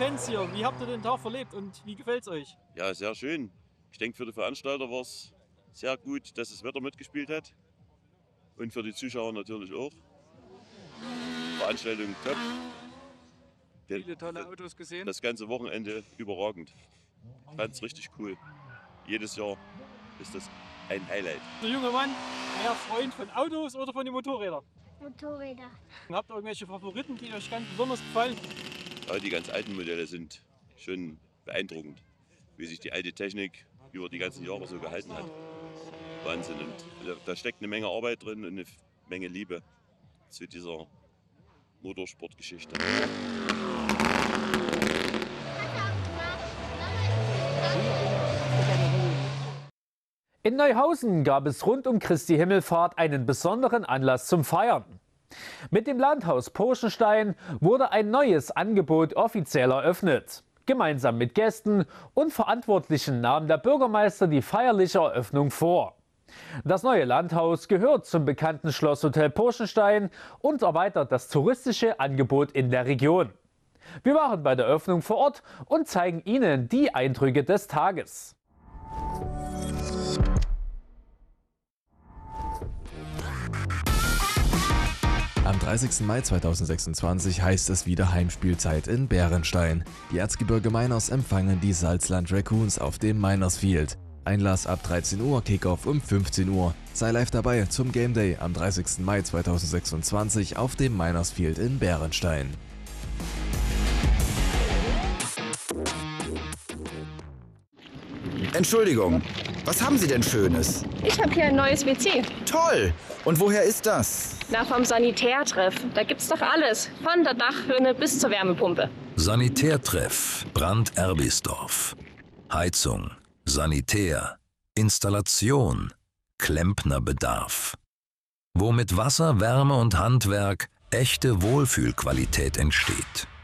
Fans hier. Wie habt ihr den Tag verlebt und wie gefällt es euch? Ja, sehr schön. Ich denke, für die Veranstalter war es sehr gut, dass das Wetter mitgespielt hat. Und für die Zuschauer natürlich auch. Veranstaltung top. Viele tolle Autos gesehen. Das ganze Wochenende überragend. Ich fand es richtig cool. Jedes Jahr ist das ein Highlight. Der junge Mann, mehr Freund von Autos oder von den Motorrädern? Motorräder. Habt ihr irgendwelche Favoriten, die euch ganz besonders gefallen? Ja, die ganz alten Modelle sind schon beeindruckend, wie sich die alte Technik über die ganzen Jahre so gehalten hat. Wahnsinn. Und da steckt eine Menge Arbeit drin und eine Menge Liebe zu dieser Motorsportgeschichte. In Neuhausen gab es rund um Christi Himmelfahrt einen besonderen Anlass zum Feiern. Mit dem Landhaus Purchenstein wurde ein neues Angebot offiziell eröffnet. Gemeinsam mit Gästen und Verantwortlichen nahm der Bürgermeister die feierliche Eröffnung vor. Das neue Landhaus gehört zum bekannten Schlosshotel Purchenstein und erweitert das touristische Angebot in der Region. Wir waren bei der Eröffnung vor Ort und zeigen Ihnen die Eindrücke des Tages. Am 30. Mai 2026 heißt es wieder Heimspielzeit in Bärenstein. Die Erzgebirge Miners empfangen die Salzland Raccoons auf dem Miners Field. Einlass ab 13 Uhr, Kickoff um 15 Uhr. Sei live dabei zum Game Day am 30. Mai 2026 auf dem Miners Field in Bärenstein. Entschuldigung, was haben Sie denn Schönes? Ich habe hier ein neues WC. Toll! Und woher ist das? Na, vom Sanitärtreff. Da gibt's doch alles. Von der Dachrinne bis zur Wärmepumpe. Sanitärtreff, Brand Erbisdorf. Heizung, Sanitär, Installation, Klempnerbedarf. Wo mit Wasser, Wärme und Handwerk echte Wohlfühlqualität entsteht.